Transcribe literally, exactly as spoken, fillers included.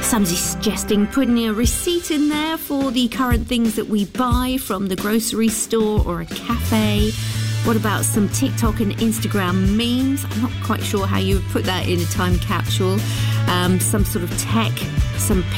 Some suggesting putting a receipt in there for the current things that we buy from the grocery store or a cafe. What about some TikTok and Instagram memes? I'm not quite sure how you would put that in a time capsule. Um, some sort of tech, some